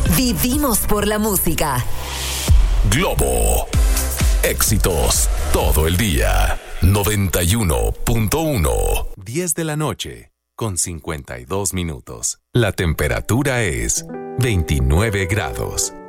Vivimos por la música. Globo. Éxitos todo el día. 91.1. 10 de la noche con 52 minutos. La temperatura es 29 grados.